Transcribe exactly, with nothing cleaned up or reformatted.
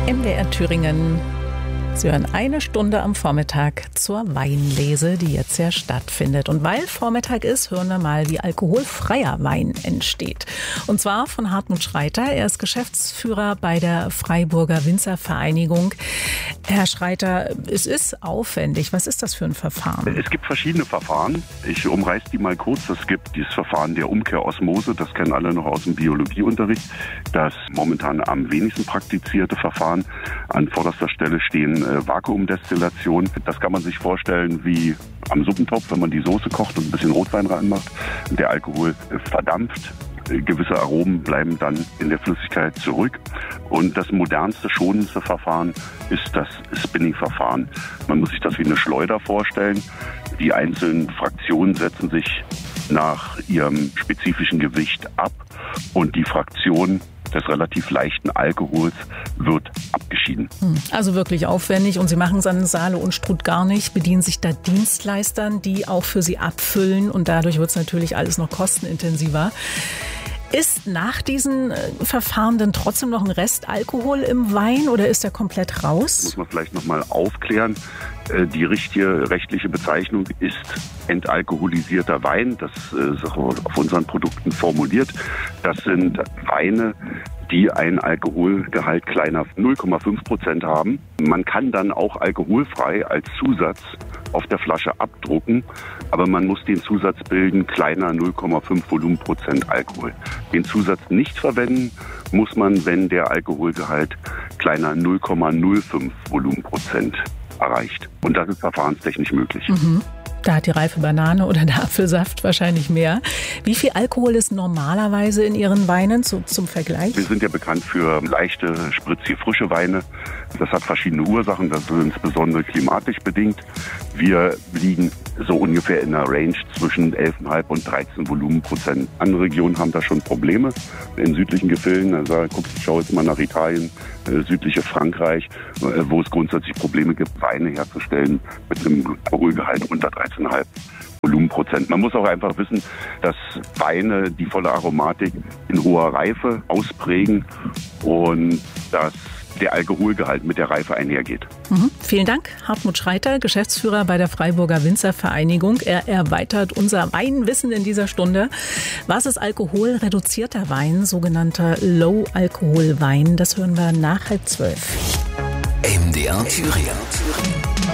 M D R Thüringen. Sie hören eine Stunde am Vormittag zur Weinlese, die jetzt ja stattfindet. Und weil Vormittag ist, hören wir mal, wie alkoholfreier Wein entsteht. Und zwar von Hartmut Schreiter. Er ist Geschäftsführer bei der Freiburger Winzervereinigung. Herr Schreiter, es ist aufwendig. Was ist das für ein Verfahren? Es gibt verschiedene Verfahren. Ich umreiße die mal kurz. Es gibt dieses Verfahren der Umkehrosmose. Das kennen alle noch aus dem Biologieunterricht. Das momentan am wenigsten praktizierte Verfahren. An vorderster Stelle stehen äh, Vakuumdestillation. Das kann man sich vorstellen wie am Suppentopf, wenn man die Soße kocht und ein bisschen Rotwein reinmacht. Der Alkohol äh, verdampft. Gewisse Aromen bleiben dann in der Flüssigkeit zurück. Und das modernste, schonendste Verfahren ist das Spinning-Verfahren. Man muss sich das wie eine Schleuder vorstellen. Die einzelnen Fraktionen setzen sich nach ihrem spezifischen Gewicht ab und die Fraktion des relativ leichten Alkohols wird abgeschieden. Also wirklich aufwendig, und Sie machen es an Saale und Struth gar nicht, bedienen sich da Dienstleistern, die auch für Sie abfüllen, und dadurch wird es natürlich alles noch kostenintensiver. Ist nach diesen Verfahren denn trotzdem noch ein Rest Alkohol im Wein oder ist er komplett raus? Muss man vielleicht noch mal aufklären. Die richtige rechtliche Bezeichnung ist entalkoholisierter Wein. Das ist auf unseren Produkten formuliert. Das sind Weine, die einen Alkoholgehalt kleiner null Komma fünf Prozent haben. Man kann dann auch alkoholfrei als Zusatz auf der Flasche abdrucken, aber man muss den Zusatz bilden, kleiner null Komma fünf Volumenprozent Alkohol. Den Zusatz nicht verwenden muss man, wenn der Alkoholgehalt kleiner null Komma null fünf Volumenprozent erreicht. Und das ist verfahrenstechnisch möglich. Mhm. Da hat die reife Banane oder der Apfelsaft wahrscheinlich mehr. Wie viel Alkohol ist normalerweise in Ihren Weinen zu, zum Vergleich? Wir sind ja bekannt für leichte, spritzige, frische Weine. Das hat verschiedene Ursachen, das ist insbesondere klimatisch bedingt. Wir liegen so ungefähr in einer Range zwischen elf Komma fünf und dreizehn Volumenprozent. Andere Regionen haben da schon Probleme in südlichen Gefilden. Also guck, schau jetzt mal nach Italien, südliche Frankreich, wo es grundsätzlich Probleme gibt, Weine herzustellen mit einem Alkoholgehalt unter dreizehn Komma fünf Volumenprozent. Man muss auch einfach wissen, dass Weine die volle Aromatik in hoher Reife ausprägen und dass der Alkoholgehalt mit der Reife einhergeht. Mhm. Vielen Dank, Hartmut Schreiter, Geschäftsführer bei der Freiburger Winzervereinigung. Er erweitert unser Weinwissen in dieser Stunde. Was ist alkoholreduzierter Wein, sogenannter Low-Alkohol-Wein? Das hören wir nach halb zwölf. M D R Thüringen.